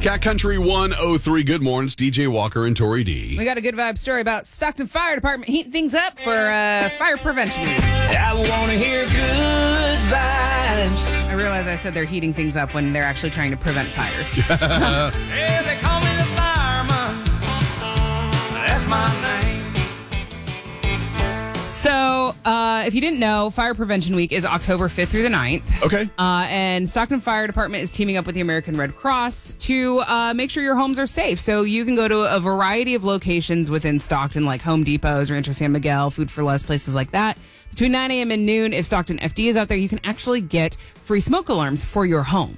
Cat Country 103. Good mornings, DJ Walker and Tori D. We got a good vibe story about Stockton Fire Department heating things up for fire prevention week. I want to hear good vibes. I realize I said they're heating things up when they're actually trying to prevent fires. Yeah, they call me the fireman. That's my name. So, if you didn't know, Fire Prevention Week is October 5th through the 9th. Okay. And Stockton Fire Department is teaming up with the American Red Cross to make sure your homes are safe. So you can go to a variety of locations within Stockton, like Home Depots, Rancho San Miguel, Food for Less, places like that. Between 9 a.m. and noon, if Stockton FD is out there, you can actually get free smoke alarms for your home.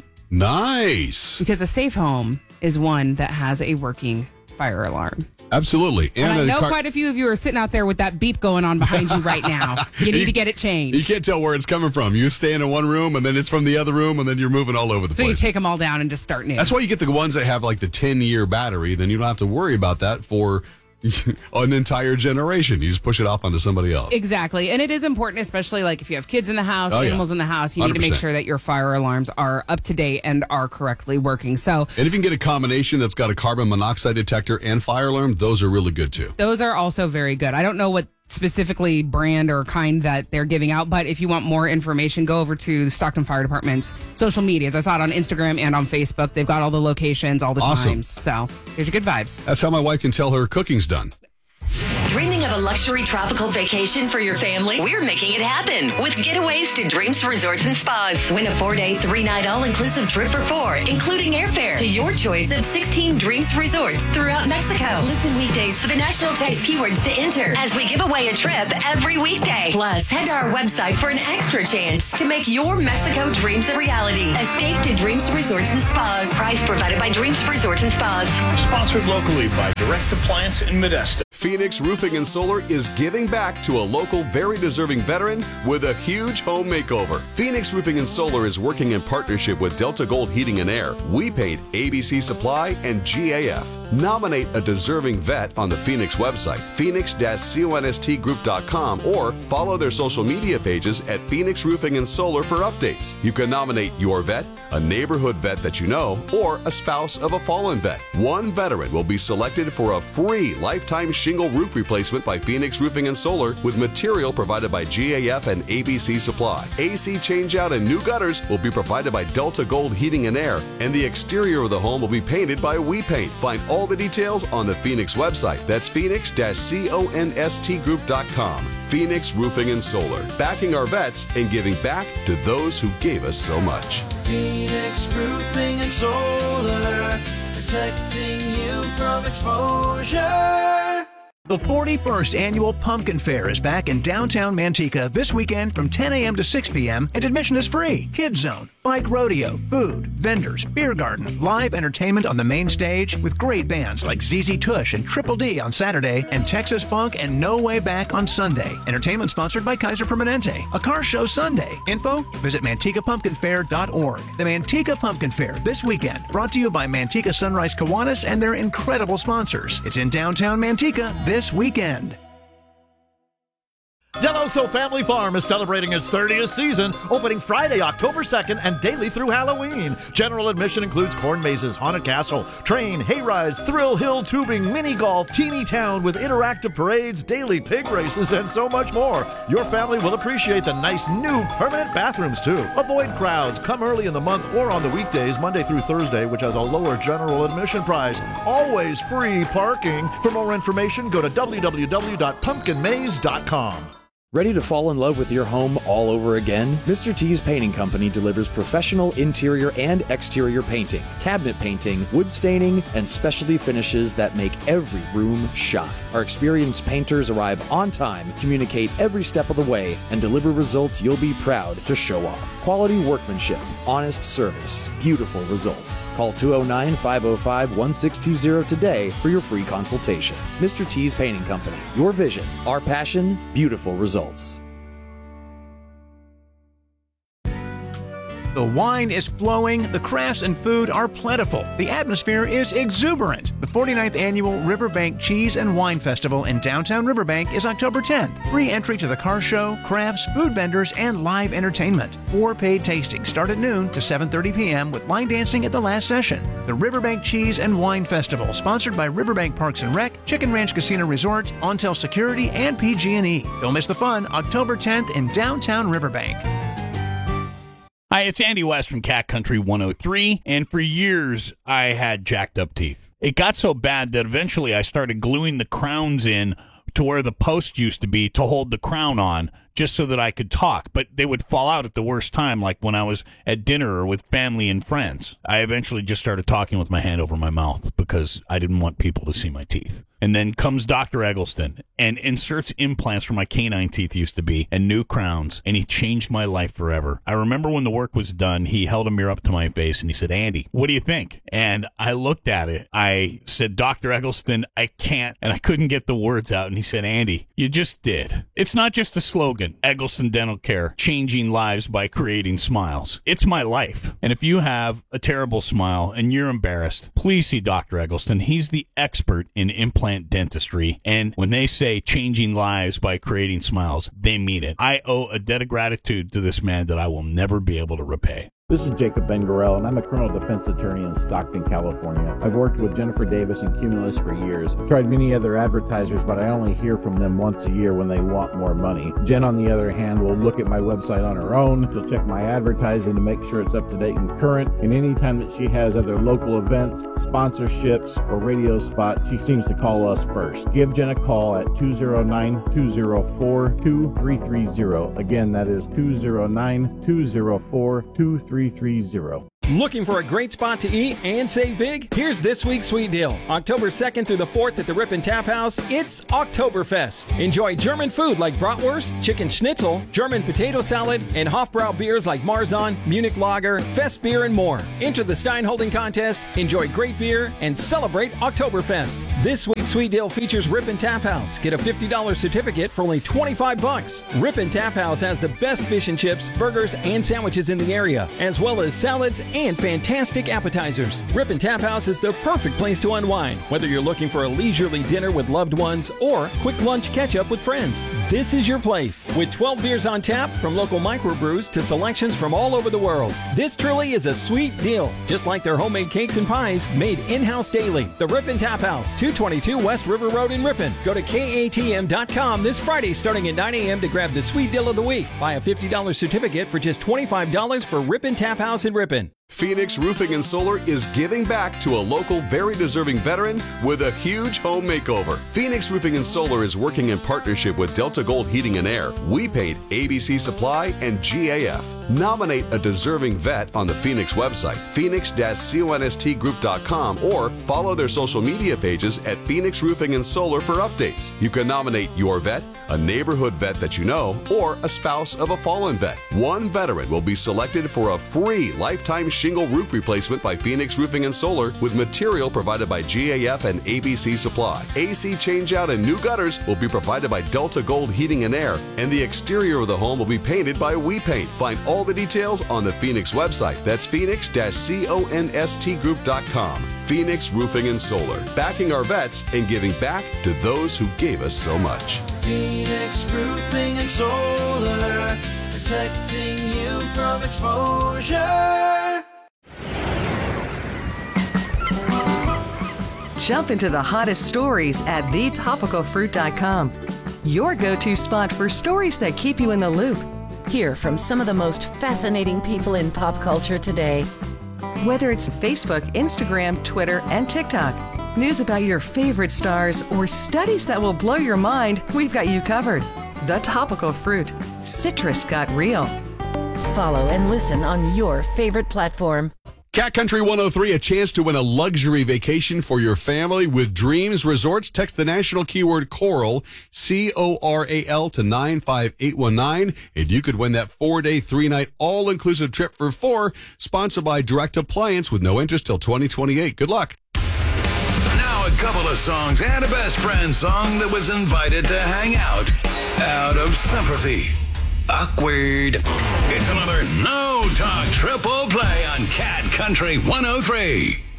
Nice. Because a safe home is one that has a working fire alarm. Absolutely. And I know quite a few of you are sitting out there with that beep going on behind you right now. You need to get it changed. You can't tell where it's coming from. You stay in one room, and then it's from the other room, and then you're moving all over the place. So you take them all down and just start new. That's why you get the ones that have like the 10-year battery. Then you don't have to worry about that for an entire generation. You just push it off onto somebody else. Exactly. And it is important, especially like if you have kids in the house, animals in the house, you need to make 100%. sure that your fire alarms are up to date and are correctly working. So, And if you can get a combination that's got a carbon monoxide detector and fire alarm, those are really good too. those are also very good. I don't know what specifically brand or kind that they're giving out, but if you want more information, go over to Stockton Fire Department's social medias. I saw it on Instagram and on Facebook. They've got all the locations, all the times. So here's your good vibes. That's how my wife can tell her cooking's done. Dreaming of a luxury tropical vacation for your family? We're making it happen with Getaways to Dreams Resorts and Spas. Win a 4-day, 3-night all-inclusive trip for 4, including airfare to your choice of 16 Dreams Resorts throughout Mexico. Listen weekdays for the national text keywords to enter as we give away a trip every weekday. Plus, head to our website for an extra chance to make your Mexico dreams a reality. Escape to Dreams Resorts and Spas. Prize provided by Dreams Resorts and Spas. Sponsored locally by Direct Appliance in Modesto. Phoenix Roofing and Solar is giving back to a local, very deserving veteran with a huge home makeover. Phoenix Roofing and Solar is working in partnership with Delta Gold Heating and Air, We Paint, ABC Supply, and GAF. Nominate a deserving vet on the Phoenix website, phoenix-constgroup.com, or follow their social media pages at Phoenix Roofing and Solar for updates. You can nominate your vet, a neighborhood vet that you know, or a spouse of a fallen vet. One veteran will be selected for a free lifetime shingle roof replacement by Phoenix Roofing and Solar with material provided by GAF and ABC Supply. AC changeout and new gutters will be provided by Delta Gold Heating and Air, and the exterior of the home will be painted by We Paint. Find all the details on the Phoenix website. That's phoenix-constgroup.com. Phoenix Roofing and Solar, backing our vets and giving back to those who gave us so much. Phoenix Roofing and Solar, protecting you from exposure. The 41st Annual Pumpkin Fair is back in downtown Manteca this weekend from 10 a.m. to 6 p.m. and admission is free. Kids Zone, bike rodeo, food, vendors, beer garden, live entertainment on the main stage with great bands like ZZ Tush and Triple D on Saturday and Texas Funk and No Way Back on Sunday. Entertainment sponsored by Kaiser Permanente. A car show Sunday. Info, visit MantecaPumpkinFair.org. The Manteca Pumpkin Fair this weekend, brought to you by Manteca Sunrise Kiwanis and their incredible sponsors. It's in downtown Manteca this weekend. Del Oso Family Farm is celebrating its 30th season, opening Friday, October 2nd and daily through Halloween. General admission includes corn mazes, haunted castle, train, hay rides, thrill hill tubing, mini golf, teeny town with interactive parades, daily pig races, and so much more. Your family will appreciate the nice new permanent bathrooms too. Avoid crowds. Come early in the month or on the weekdays, Monday through Thursday, which has a lower general admission price. Always free parking. For more information, go to www.pumpkinmaze.com. Ready to fall in love with your home all over again? Mr. T's Painting Company delivers professional interior and exterior painting, cabinet painting, wood staining, and specialty finishes that make every room shine. Our experienced painters arrive on time, communicate every step of the way, and deliver results you'll be proud to show off. Quality workmanship, honest service, beautiful results. Call 209-505-1620 today for your free consultation. Mr. T's Painting Company. Your vision, our passion, beautiful results. The wine is flowing, the crafts and food are plentiful, the atmosphere is exuberant. The 49th Annual Riverbank Cheese and Wine Festival in downtown Riverbank is October 10th. Free entry to the car show, crafts, food vendors, and live entertainment. 4 paid tastings start at noon to 7:30 p.m. with line dancing at the last session. The Riverbank Cheese and Wine Festival, sponsored by Riverbank Parks and Rec, Chicken Ranch Casino Resort, Ontel Security, and PG&E. Don't miss the fun, October 10th in downtown Riverbank. Hi, it's Andy West from Cat Country 103, and for years I had jacked up teeth. It got so bad that eventually I started gluing the crowns in to where the post used to be to hold the crown on, just so that I could talk, but they would fall out at the worst time, like when I was at dinner or with family and friends. I eventually just started talking with my hand over my mouth because I didn't want people to see my teeth. And then comes Dr. Eggleston and inserts implants where my canine teeth used to be and new crowns, and he changed my life forever. I remember when the work was done, he held a mirror up to my face and he said, "Andy, what do you think?" And I looked at it. I said, "Dr. Eggleston, I can't," and I couldn't get the words out. And he said, "Andy, you just did. It's not just a slogan, Eggleston Dental Care, changing lives by creating smiles. It's my life. And if you have a terrible smile and you're embarrassed, please see Dr. Eggleston. He's the expert in implant dentistry, and when they say changing lives by creating smiles, they mean it. I owe a debt of gratitude to this man that I will never be able to repay. This is Jacob Ben-Gorel, and I'm a criminal defense attorney in Stockton, California. I've worked with Jennifer Davis and Cumulus for years. I've tried many other advertisers, but I only hear from them once a year when they want more money. Jen, on the other hand, will look at my website on her own. She'll check my advertising to make sure it's up to date and current. And anytime that she has other local events, sponsorships, or radio spots, she seems to call us first. Give Jen a call at 209-204-2330. Again, that is 209-204-2330. Looking for a great spot to eat and save big? Here's this week's sweet deal. October 2nd through the 4th at the Ripon Tap House, it's Oktoberfest. Enjoy German food like bratwurst, chicken schnitzel, German potato salad, and Hofbrau beers like Marzahn, Munich Lager, Fest beer, and more. Enter the Stein Holding Contest, enjoy great beer, and celebrate Oktoberfest. This week's sweet deal features Ripon Tap House. Get a $50 certificate for only $25. Ripon Tap House has the best fish and chips, burgers, and sandwiches in the area, as well as salads and fantastic appetizers. Ripon Tap House is the perfect place to unwind, whether you're looking for a leisurely dinner with loved ones or quick lunch catch-up with friends. This is your place. With 12 beers on tap, from local microbrews to selections from all over the world. This truly is a sweet deal, just like their homemade cakes and pies made in-house daily. The Ripon Tap House, 222 West River Road in Ripon. Go to KATM.com this Friday starting at 9 a.m. to grab the sweet deal of the week. Buy a $50 certificate for just $25 for Ripon Tap House in Ripon. Phoenix Roofing and Solar is giving back to a local, very deserving veteran with a huge home makeover. Phoenix Roofing and Solar is working in partnership with Delta Gold Heating and Air, We Paint, ABC Supply, and GAF. Nominate a deserving vet on the Phoenix website, phoenix-constgroup.com, or follow their social media pages at Phoenix Roofing and Solar for updates. You can nominate your vet, a neighborhood vet that you know, or a spouse of a fallen vet. One veteran will be selected for a free lifetime shingle roof replacement by Phoenix Roofing and Solar with material provided by GAF and ABC Supply. AC changeout and new gutters will be provided by Delta Gold Heating and Air, and the exterior of the home will be painted by We Paint. Find all the details on the Phoenix website. That's phoenix-constgroup.com. Phoenix Roofing and Solar, backing our vets and giving back to those who gave us so much. Phoenix Roofing and Solar, protecting you from exposure. Jump into the hottest stories at thetopicalfruit.com. Your go-to spot for stories that keep you in the loop. Hear from some of the most fascinating people in pop culture today. Whether it's Facebook, Instagram, Twitter, and TikTok, news about your favorite stars, or studies that will blow your mind, we've got you covered. The Topical Fruit. Citrus got real. Follow and listen on your favorite platform. Cat Country 103, a chance to win a luxury vacation for your family with Dreams Resorts. Text the national keyword CORAL, CORAL, to 95819, and you could win that 4-day, 3-night, all-inclusive trip for 4, sponsored by Direct Appliance with no interest till 2028. Good luck. Now a couple of songs and a best friend song that was invited to hang out of sympathy. Awkward. It's another No Talk Triple Play on Cat Country 103.